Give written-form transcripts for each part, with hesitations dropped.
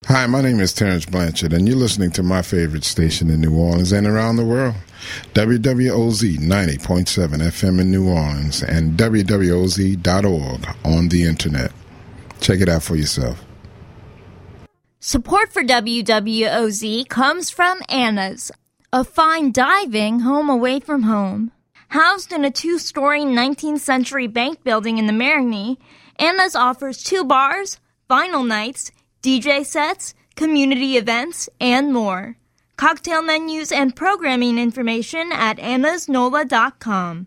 Hi, my name is Terrence Blanchard, and you're listening to my favorite station in New Orleans and around the world, WWOZ 90.7 FM in New Orleans and WWOZ.org on the internet. Check it out for yourself. Support for WWOZ comes from Anna's, a fine diving home away from home. Housed in a 2-story 19th century bank building in the Marigny, Anna's offers 2 bars, vinyl nights, DJ sets, community events, and more. Cocktail menus and programming information at annasnola.com.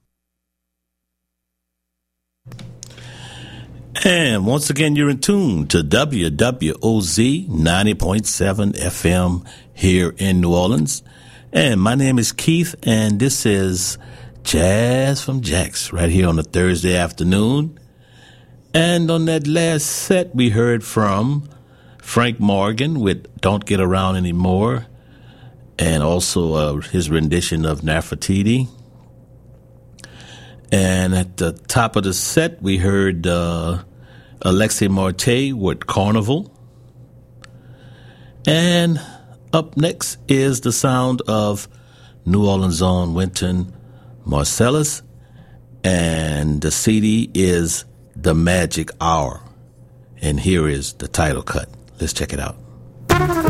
And once again, you're in tune to WWOZ 90.7 FM here in New Orleans. And my name is Keith, and this is Jazz from Jax right here on a Thursday afternoon. And on that last set, we heard from Frank Morgan with Don't Get Around Anymore, and also his rendition of Nefertiti. And at the top of the set, we heard Alexis Marté with Carnival. And up next is the sound of New Orleans' own Wynton Marsalis, and the CD is The Magic Hour. And here is the title cut. Let's check it out.